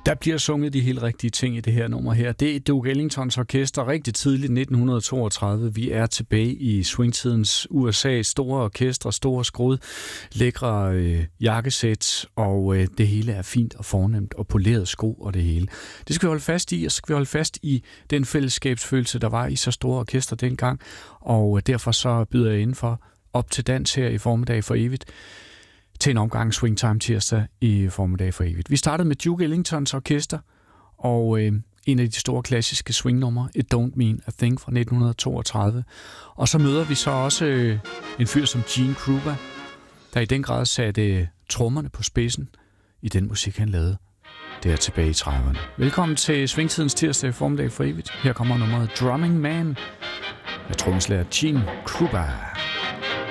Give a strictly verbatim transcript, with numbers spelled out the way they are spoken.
Der bliver sunget de helt rigtige ting i det her nummer her. Det er Duke Ellingtons orkester rigtig tidligt nitten toogtredive. Vi er tilbage i swingtidens U S A. Store orkestre, store skrud, lækre øh, jakkesæt, og øh, det hele er fint og fornemt, og poleret sko og det hele. Det skal vi holde fast i, og så skal vi holde fast i den fællesskabsfølelse, der var i så store orkester dengang, og derfor så byder jeg indenfor op til dans her i formiddag for evigt, til en omgang Swingtime tirsdag i formiddag for evigt. Vi startede med Duke Ellingtons orkester, og øh, en af de store klassiske swingnumre, It Don't Mean a Thing fra nitten toogtredive. Og så møder vi så også øh, en fyr som Gene Krupa, der i den grad satte øh, trommerne på spidsen i den musik, han lavede der tilbage i trediverne. Velkommen til Swingtidens tirsdag i formiddag for evigt. Her kommer nummeret Drumming Man med trommeslager Gene Krupa.